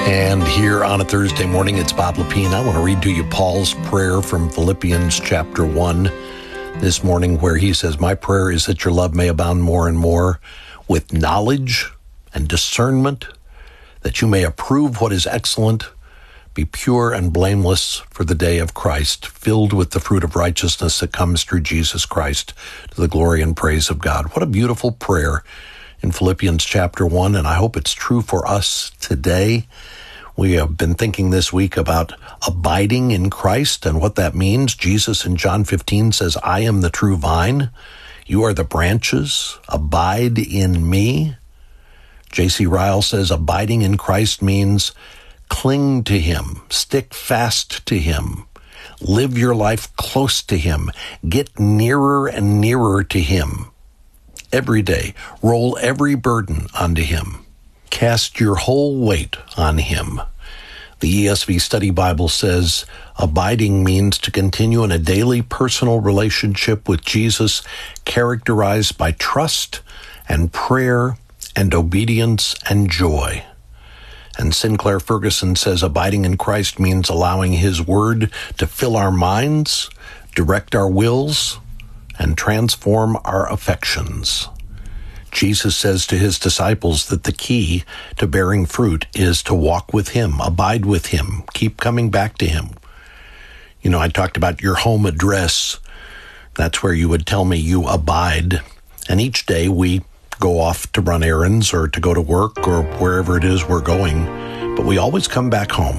And here on a Thursday morning, it's Bob Lepine. I want to read to you Paul's prayer from Philippians chapter 1 this morning, where he says, "My prayer is that your love may abound more and more with knowledge and discernment, that you may approve what is excellent, be pure and blameless for the day of Christ, filled with the fruit of righteousness that comes through Jesus Christ, to the glory and praise of God." What a beautiful prayer in Philippians chapter 1, and I hope it's true for us today. We have been thinking this week about abiding in Christ and what that means. Jesus in John 15 says, "I am the true vine. You are the branches. Abide in me." J.C. Ryle says, abiding in Christ means cling to him, stick fast to him, live your life close to him, get nearer and nearer to him. Every day, roll every burden onto him. Cast your whole weight on him. The ESV Study Bible says, abiding means to continue in a daily personal relationship with Jesus, characterized by trust and prayer and obedience and joy. And Sinclair Ferguson says, abiding in Christ means allowing his word to fill our minds, direct our wills, and transform our affections. Jesus says to his disciples that the key to bearing fruit is to walk with him, abide with him, keep coming back to him. You know, I talked about your home address. That's where you would tell me you abide. And each day we go off to run errands or to go to work or wherever it is we're going, but we always come back home.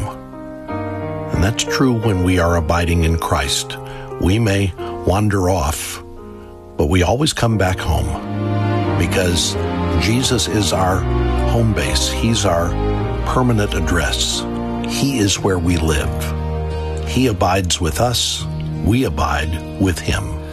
And that's true when we are abiding in Christ. We may wander off, but we always come back home because Jesus is our home base. He's our permanent address. He is where we live. He abides with us. We abide with him.